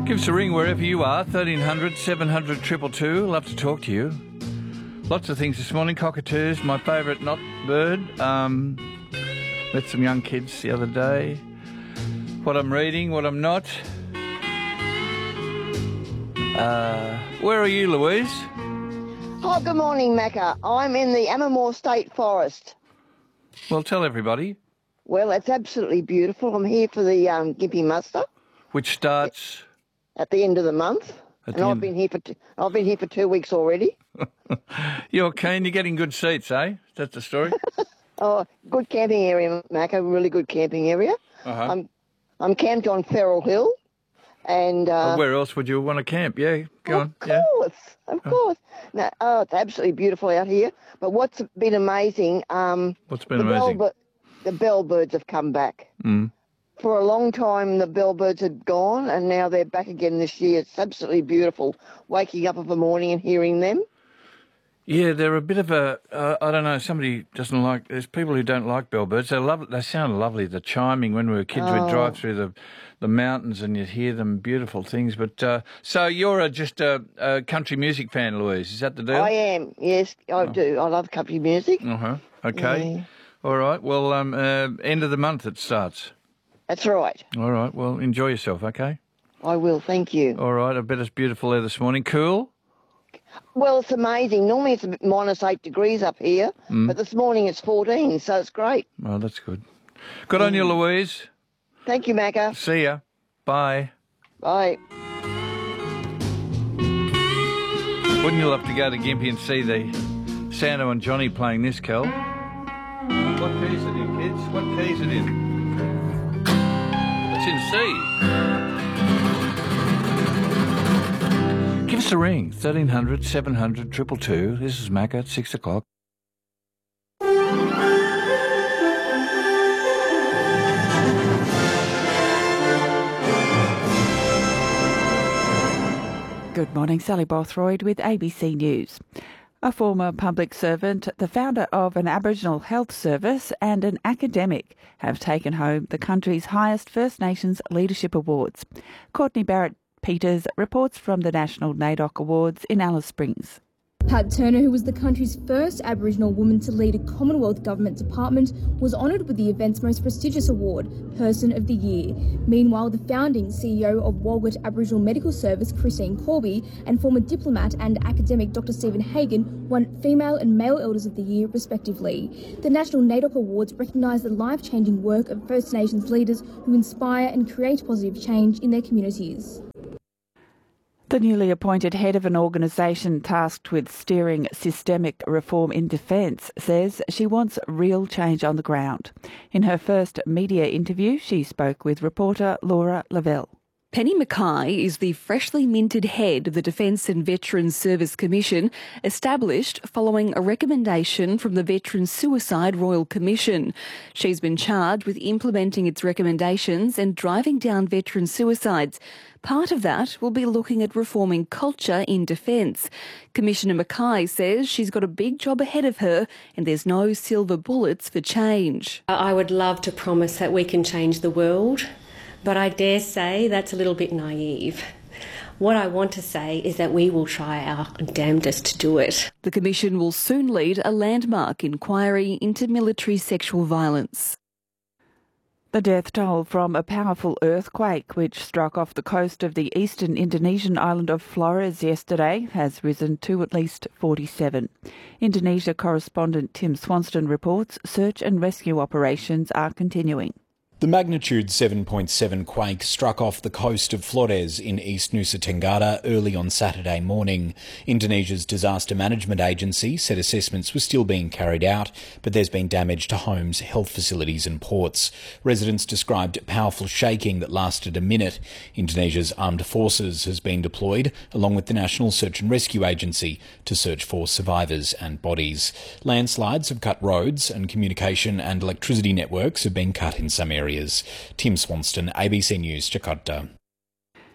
Give us a ring wherever you are, 1300 700 222. Love to talk to you. Lots of things this morning. Cockatoos, my favourite not bird. Met some young kids the other day. What I'm reading, what I'm not. Where are you, Louise? Oh, good morning, Macca. I'm in the Ammermoor State Forest. Well, tell everybody. Well, it's absolutely beautiful. I'm here for the Gympie Muster. Which starts at the end of the month. I've been here for 2 weeks already. You're keen. You're getting good seats, eh? That's the story. Oh, good camping area, Macca. Really good camping area. Uh-huh. I'm camped on Ferrell Hill, and where else would you want to camp? Yeah, go on. Of course. No, it's absolutely beautiful out here. But what's been amazing? What's been amazing? The bellbirds have come back. Mm. For a long time, the bellbirds had gone, and now they're back again this year. It's absolutely beautiful, waking up of a morning and hearing them. Yeah, they're a bit of a, I don't know, somebody doesn't like, there's people who don't like bellbirds. They sound lovely, the chiming. When we were kids, we'd drive through the mountains and you'd hear them, beautiful things. But so you're just a country music fan, Louise, is that the deal? I am, yes, I do. I love country music. Uh-huh, okay. Yeah. All right, well, end of the month it starts. That's right. All right, well, enjoy yourself, okay? I will, thank you. All right, I bet it's beautiful there this morning. Cool? Well, it's amazing. Normally it's -8 degrees up here, but this morning it's 14, so it's great. Oh, that's good. Good on you, Louise. Thank you, Macca. See ya. Bye. Bye. Wouldn't you love to go to Gympie and see the Sando and Johnny playing this, Kel? What key is it in, kids? What key is it in? It's in C. Give us a ring, 1300 700 222. This is Macca at 6 o'clock. Good morning, Sally Bothroyd with ABC News. A former public servant, the founder of an Aboriginal health service and an academic have taken home the country's highest First Nations Leadership Awards. Courtney Barrett-Peters reports from the National NAIDOC Awards in Alice Springs. Pat Turner, who was the country's first Aboriginal woman to lead a Commonwealth Government department, was honoured with the event's most prestigious award, Person of the Year. Meanwhile, the founding CEO of Walgett Aboriginal Medical Service, Christine Corby, and former diplomat and academic Dr Stephen Hagan won Female and Male Elders of the Year, respectively. The National NAIDOC Awards recognise the life-changing work of First Nations leaders who inspire and create positive change in their communities. The newly appointed head of an organisation tasked with steering systemic reform in defence says she wants real change on the ground. In her first media interview, she spoke with reporter Laura Lavelle. Penny Mackay is the freshly minted head of the Defence and Veterans Service Commission, established following a recommendation from the Veterans Suicide Royal Commission. She's been charged with implementing its recommendations and driving down veteran suicides. Part of that will be looking at reforming culture in defence. Commissioner Mackay says she's got a big job ahead of her and there's no silver bullets for change. I would love to promise that we can change the world, but I dare say that's a little bit naive. What I want to say is that we will try our damnedest to do it. The Commission will soon lead a landmark inquiry into military sexual violence. The death toll from a powerful earthquake which struck off the coast of the eastern Indonesian island of Flores yesterday has risen to at least 47. Indonesia correspondent Tim Swanston reports search and rescue operations are continuing. The magnitude 7.7 quake struck off the coast of Flores in East Nusa Tenggara early on Saturday morning. Indonesia's Disaster Management Agency said assessments were still being carried out, but there's been damage to homes, health facilities and ports. Residents described powerful shaking that lasted a minute. Indonesia's Armed Forces has been deployed, along with the National Search and Rescue Agency, to search for survivors and bodies. Landslides have cut roads and communication and electricity networks have been cut in some areas. Tim Swanston, ABC News, Jakarta.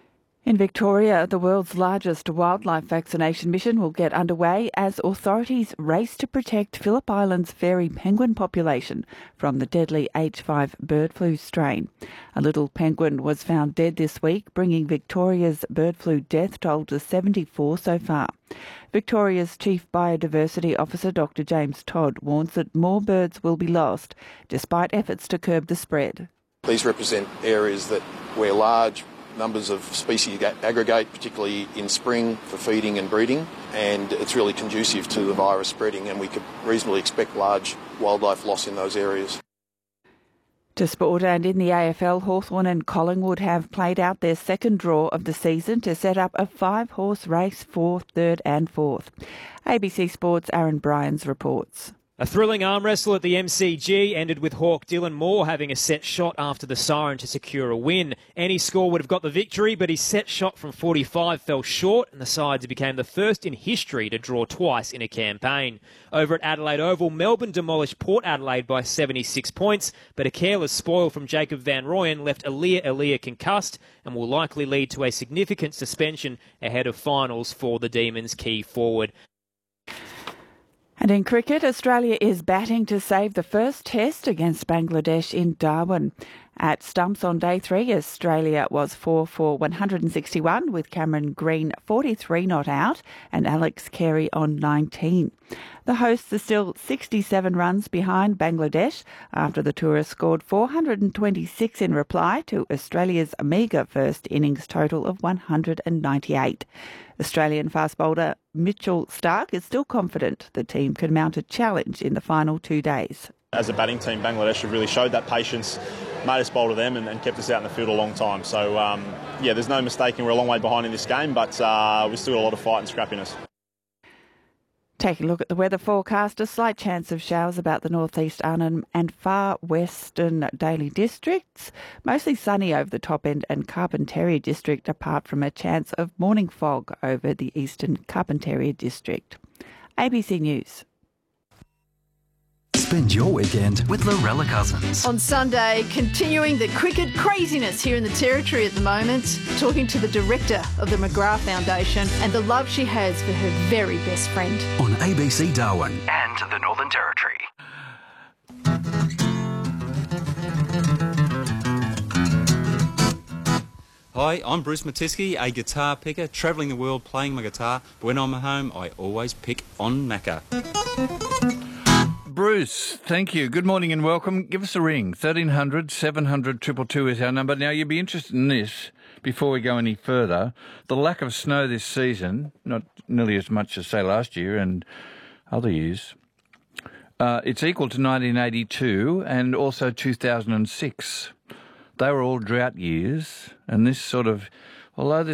In Victoria, the world's largest wildlife vaccination mission will get underway as authorities race to protect Phillip Island's fairy penguin population from the deadly H5 bird flu strain. A little penguin was found dead this week, bringing Victoria's bird flu death toll to 74 so far. Victoria's Chief Biodiversity Officer Dr James Todd warns that more birds will be lost, despite efforts to curb the spread. These represent areas where large numbers of species aggregate, particularly in spring for feeding and breeding, and it's really conducive to the virus spreading, and we could reasonably expect large wildlife loss in those areas. To sport, and in the AFL, Hawthorn and Collingwood have played out their second draw of the season to set up a 5-horse race for third and fourth. ABC Sports' Aaron Bryans reports. A thrilling arm wrestle at the MCG ended with Hawk Dylan Moore having a set shot after the siren to secure a win. Any score would have got the victory, but his set shot from 45 fell short, and the sides became the first in history to draw twice in a campaign. Over at Adelaide Oval, Melbourne demolished Port Adelaide by 76 points, but a careless spoil from Jacob Van Rooyen left Elia concussed and will likely lead to a significant suspension ahead of finals for the Demons' key forward. And in cricket, Australia is batting to save the first test against Bangladesh in Darwin. At stumps on day 3, Australia was 4 for 161 with Cameron Green 43 not out and Alex Carey on 19. The hosts are still 67 runs behind Bangladesh after the tourists scored 426 in reply to Australia's meagre first innings total of 198. Australian fast bowler Mitchell Starc is still confident the team can mount a challenge in the final 2 days. As a batting team, Bangladesh have really showed that patience, made us bowl to them and kept us out in the field a long time. So, there's no mistaking we're a long way behind in this game, but we've still got a lot of fight and scrappiness. Taking a look at the weather forecast, a slight chance of showers about the northeast Arnhem and far western Daly districts. Mostly sunny over the top end and Carpentaria district, apart from a chance of morning fog over the eastern Carpentaria district. ABC News. Spend your weekend with Lorella Cousins. On Sunday, continuing the cricket craziness here in the Territory at the moment, talking to the director of the McGrath Foundation and the love she has for her very best friend. On ABC Darwin and the Northern Territory. Hi, I'm Bruce Matisky, a guitar picker, travelling the world playing my guitar. But when I'm at home, I always pick on Macca. Bruce, thank you. Good morning and welcome. Give us a ring. 1300 700 222 is our number. Now, you'd be interested in this before we go any further. The lack of snow this season, not nearly as much as, say, last year and other years, it's equal to 1982 and also 2006. They were all drought years, and this sort of, although